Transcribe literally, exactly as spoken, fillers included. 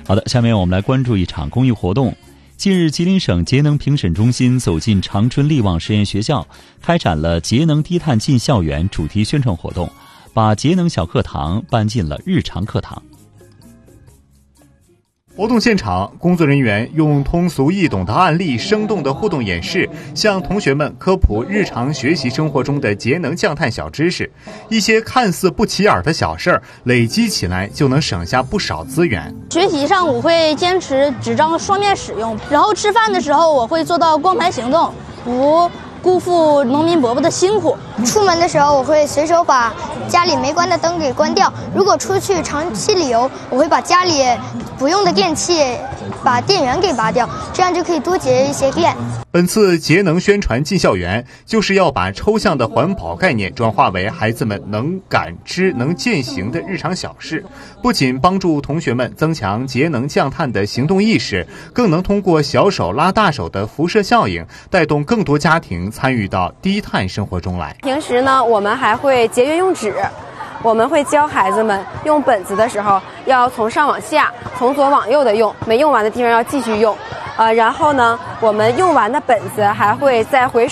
好的，下面我们来关注一场公益活动。近日，吉林省节能评审中心走进长春力旺实验学校，开展了节能低碳进校园主题宣传活动，把节能小课堂搬进了日常课堂。 活动现场，工作人员用通俗易懂的案例、生动的互动演示，向同学们科普日常学习生活中的节能降碳小知识。一些看似不起眼的小事儿，累积起来就能省下不少资源。 学习上我会坚持纸张双面使用，然后吃饭的时候我会做到光盘行动，不辜负农民伯伯的辛苦。 出门的时候我会随手把家里没关的灯给关掉，如果出去长期旅游，我会把家里不用的电器把电源给拔掉，这样就可以多节一些电。 本次节能宣传进校园，就是要把抽象的环保概念转化为孩子们能感知、能践行的日常小事，不仅帮助同学们增强节能降碳的行动意识，更能通过小手拉大手的辐射效应，带动更多家庭参与到低碳生活中来。 平时呢，我们还会节约用纸。我们会教孩子们用本子的时候要从上往下，从左往右的用，没用完的地方要继续用。呃，然后呢，我们用完的本子还会再回